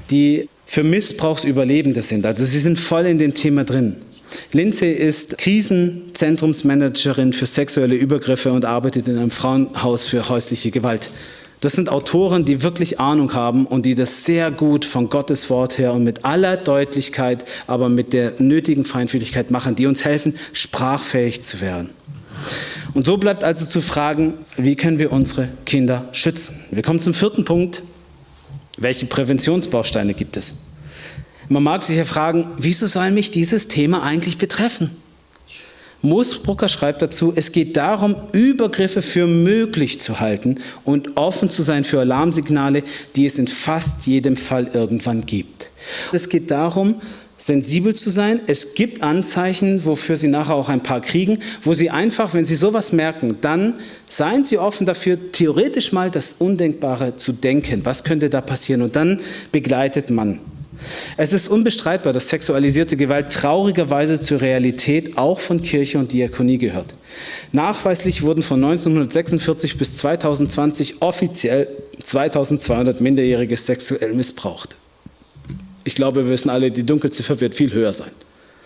die für Missbrauchsüberlebende sind. Also sie sind voll in dem Thema drin. Lindsay ist Krisenzentrumsmanagerin für sexuelle Übergriffe und arbeitet in einem Frauenhaus für häusliche Gewalt. Das sind Autoren, die wirklich Ahnung haben und die das sehr gut von Gottes Wort her und mit aller Deutlichkeit, aber mit der nötigen Feinfühligkeit machen, die uns helfen, sprachfähig zu werden. Und so bleibt also zu fragen, wie können wir unsere Kinder schützen? Wir kommen zum 4. Punkt. Welche Präventionsbausteine gibt es? Man mag sich ja fragen, wieso soll mich dieses Thema eigentlich betreffen? Moosbrucker schreibt dazu, es geht darum, Übergriffe für möglich zu halten und offen zu sein für Alarmsignale, die es in fast jedem Fall irgendwann gibt. Es geht darum, sensibel zu sein. Es gibt Anzeichen, wofür Sie nachher auch ein paar kriegen, wo Sie einfach, wenn Sie sowas merken, dann seien Sie offen dafür, theoretisch mal das Undenkbare zu denken. Was könnte da passieren? Und dann begleitet man. Es ist unbestreitbar, dass sexualisierte Gewalt traurigerweise zur Realität auch von Kirche und Diakonie gehört. Nachweislich wurden von 1946 bis 2020 offiziell 2200 Minderjährige sexuell missbraucht. Ich glaube, wir wissen alle, die Dunkelziffer wird viel höher sein.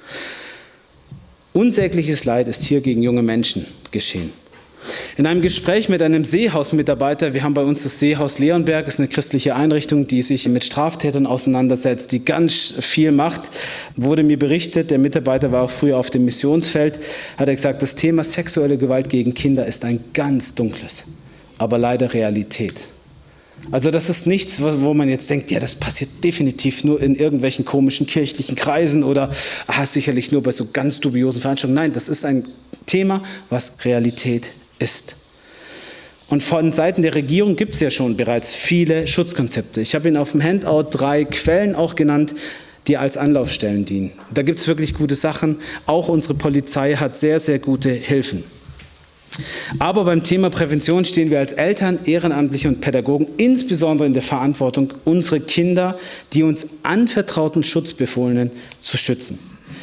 Unsägliches Leid ist hier gegen junge Menschen geschehen. In einem Gespräch mit einem Seehaus-Mitarbeiter, wir haben bei uns das Seehaus Leonberg, das ist eine christliche Einrichtung, die sich mit Straftätern auseinandersetzt, die ganz viel macht, wurde mir berichtet, der Mitarbeiter war auch früher auf dem Missionsfeld, hat er gesagt, das Thema sexuelle Gewalt gegen Kinder ist ein ganz dunkles, aber leider Realität. Also das ist nichts, wo man jetzt denkt, ja, das passiert definitiv nur in irgendwelchen komischen kirchlichen Kreisen oder sicherlich nur bei so ganz dubiosen Veranstaltungen. Nein, das ist ein Thema, was Realität ist. Und von Seiten der Regierung gibt es ja schon bereits viele Schutzkonzepte. Ich habe Ihnen auf dem Handout 3 Quellen auch genannt, die als Anlaufstellen dienen. Da gibt es wirklich gute Sachen. Auch unsere Polizei hat sehr, sehr gute Hilfen. Aber beim Thema Prävention stehen wir als Eltern, Ehrenamtliche und Pädagogen insbesondere in der Verantwortung, unsere Kinder, die uns anvertrauten Schutzbefohlenen zu schützen.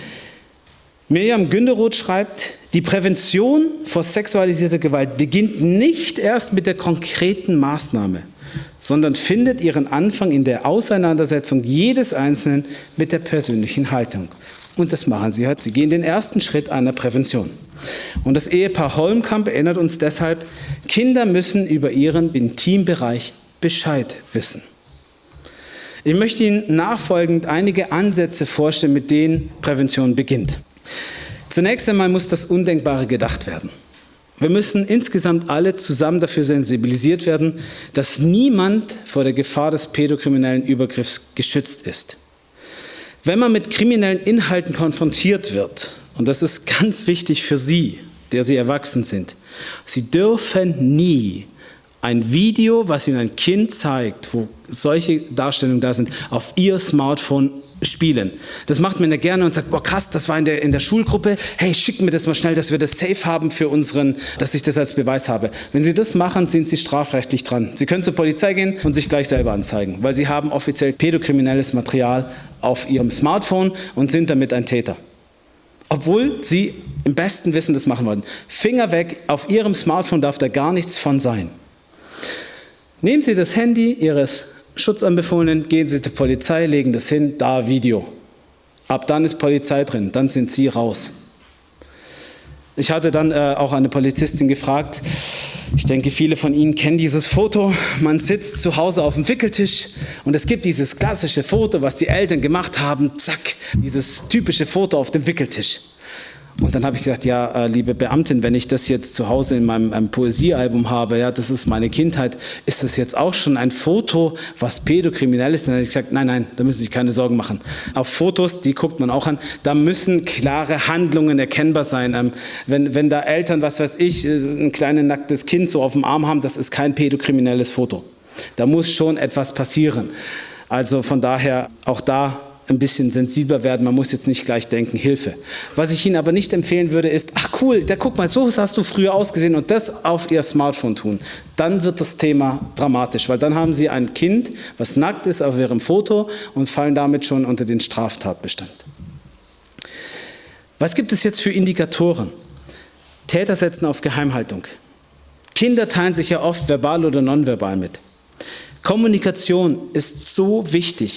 Mirjam Günderoth schreibt, die Prävention vor sexualisierter Gewalt beginnt nicht erst mit der konkreten Maßnahme, sondern findet ihren Anfang in der Auseinandersetzung jedes Einzelnen mit der persönlichen Haltung. Und das machen sie heute. Sie gehen den ersten Schritt einer Prävention. Und das Ehepaar Holmkamp erinnert uns deshalb, Kinder müssen über ihren Intimbereich Bescheid wissen. Ich möchte Ihnen nachfolgend einige Ansätze vorstellen, mit denen Prävention beginnt. Zunächst einmal muss das Undenkbare gedacht werden. Wir müssen insgesamt alle zusammen dafür sensibilisiert werden, dass niemand vor der Gefahr des pädokriminellen Übergriffs geschützt ist. Wenn man mit kriminellen Inhalten konfrontiert wird, und das ist ganz wichtig für Sie, der Sie erwachsen sind, Sie dürfen nie ein Video, was Ihnen ein Kind zeigt, wo solche Darstellungen da sind, auf Ihr Smartphone spielen. Das macht man ja gerne und sagt, boah krass, das war in der Schulgruppe, hey, schick mir das mal schnell, dass wir das safe haben für dass ich das als Beweis habe. Wenn Sie das machen, sind Sie strafrechtlich dran. Sie können zur Polizei gehen und sich gleich selber anzeigen, weil Sie haben offiziell pädokriminelles Material auf Ihrem Smartphone und sind damit ein Täter. Obwohl Sie im besten Wissen das machen wollten. Finger weg, auf Ihrem Smartphone darf da gar nichts von sein. Nehmen Sie das Handy Ihres Schutzanbefohlenen, gehen Sie zur Polizei, legen das hin, da Video. Ab dann ist Polizei drin, dann sind Sie raus. Ich hatte dann auch eine Polizistin gefragt, ich denke, viele von Ihnen kennen dieses Foto, man sitzt zu Hause auf dem Wickeltisch und es gibt dieses klassische Foto, was die Eltern gemacht haben, zack, dieses typische Foto auf dem Wickeltisch. Und dann habe ich gesagt, ja, liebe Beamtin, wenn ich das jetzt zu Hause in meinem Poesiealbum habe, ja, das ist meine Kindheit, ist das jetzt auch schon ein Foto, was pädokriminell ist? Dann habe ich gesagt, nein, da müssen Sie sich keine Sorgen machen. Auf Fotos, die guckt man auch an, da müssen klare Handlungen erkennbar sein. Wenn da Eltern, was weiß ich, ein kleines nacktes Kind so auf dem Arm haben, das ist kein pädokriminelles Foto. Da muss schon etwas passieren. Also von daher auch da ein bisschen sensibler werden. Man muss jetzt nicht gleich denken, Hilfe. Was ich Ihnen aber nicht empfehlen würde, ist, ach cool, guck mal, so hast du früher ausgesehen und das auf Ihr Smartphone tun. Dann wird das Thema dramatisch, weil dann haben Sie ein Kind, was nackt ist auf Ihrem Foto und fallen damit schon unter den Straftatbestand. Was gibt es jetzt für Indikatoren? Täter setzen auf Geheimhaltung. Kinder teilen sich ja oft verbal oder nonverbal mit. Kommunikation ist so wichtig.